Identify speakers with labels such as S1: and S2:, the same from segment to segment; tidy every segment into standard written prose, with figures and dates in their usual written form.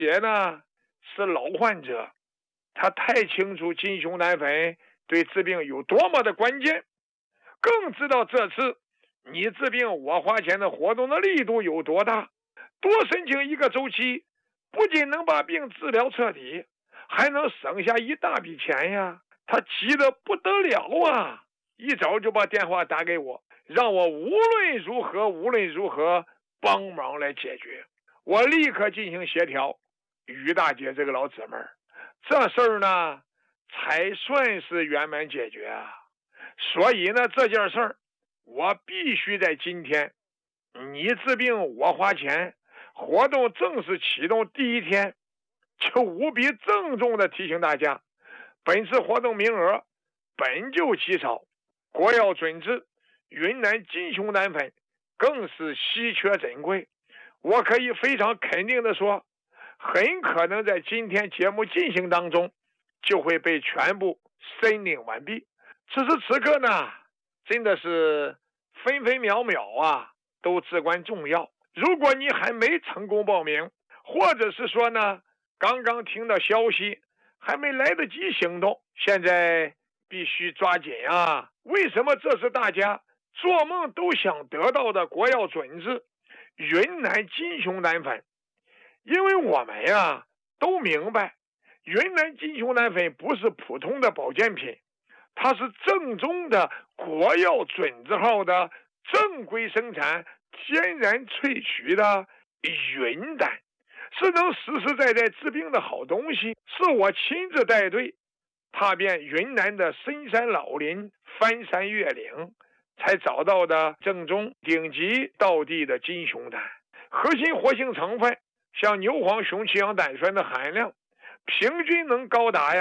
S1: 爷呢是老患者，他太清楚金熊胆粉对治病有多么的关键，更知道这次你治病我花钱的活动的力度有多大。多申请一个周期，不仅能把病治疗彻底，还能省下一大笔钱呀。他急得不得了啊，一早就把电话打给我，让我无论如何帮忙来解决。我立刻进行协调，于大姐这个老姊妹儿，这事儿呢才算是圆满解决啊。所以呢，这件事儿我必须在今天，你治病我花钱，活动正式启动第一天，就务必郑重的提醒大家，本次活动名额本就极少，国药准治云南金熊胆粉更是稀缺珍贵。我可以非常肯定的说，很可能在今天节目进行当中就会被全部申领完毕。此时此刻呢，真的是分分秒秒啊都至关重要。如果你还没成功报名，或者是说呢刚刚听到消息还没来得及行动，现在必须抓紧啊！为什么这是大家做梦都想得到的国药准治云南金熊胆粉？因为我们呀都明白，云南金熊胆粉不是普通的保健品，它是正宗的国药准字号的正规生产天然萃取的云胆，是能实实在在治病的好东西。是我亲自带队踏遍云南的深山老林，翻山越岭，才找到的正宗顶级道地的金熊胆。核心活性成分像牛黄雄气氧胆酸的含量平均能高达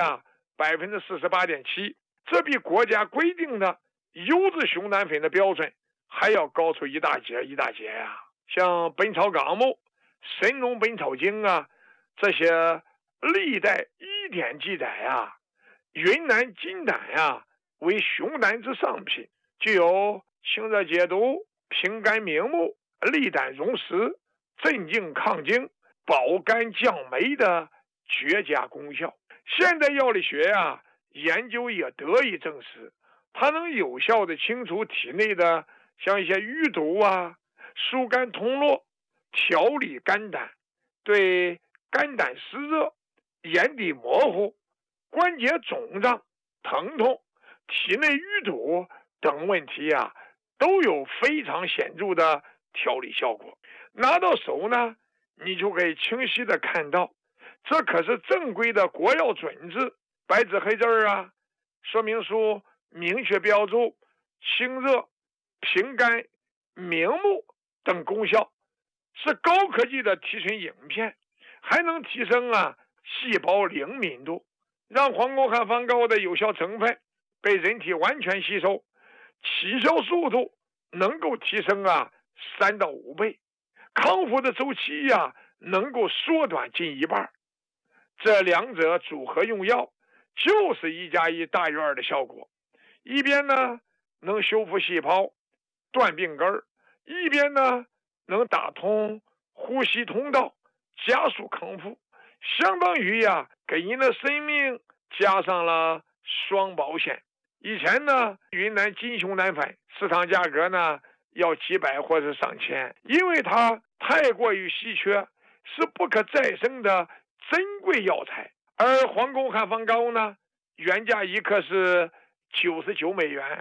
S1: 48.7%，这比国家规定的优质熊胆粉的标准还要高出一大截呀。像本草纲目、神农本草经啊，这些历代医典记载啊，云南金胆呀为熊胆之上品，具有清热解毒、平肝明目、利胆溶石、镇静抗惊、保肝降霉的绝佳功效。现代药理学呀研究也得以证实，它能有效的清除体内的像一些淤堵啊，疏肝通络，调理肝胆，对肝胆湿热、眼底模糊、关节肿胀、疼痛、体内淤堵等问题啊，都有非常显著的调理效果。拿到手呢，你就可以清晰的看到，这可是正规的国药准治，白纸黑字啊，说明书明确标注清热、平肝、明目等功效，是高科技的提纯饮片，还能提升细胞灵敏度，让黄沟汉方膏的有效成分被人体完全吸收，起效速度能够提升3到5倍，康复的周期能够缩短近1半。这两者组合用药，就是1+1大于2的效果。一边呢能修复细胞、断病根，一边呢能打通呼吸通道，加速康复，相当于给您的生命加上了双保险。以前呢，云南金熊胆粉市场价格呢要几百或是上千，因为它太过于稀缺，是不可再生的珍贵药材。而黄沟汉方膏呢，原价1克是$99，